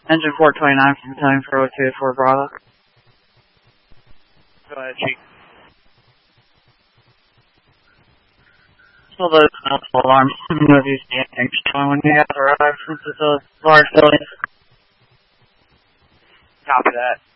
Engine 429 from Battalion 402 for Bravo. Go ahead, Chief. Still those multiple alarms. No use the anything when you have arrived since it's a large building. Copy that.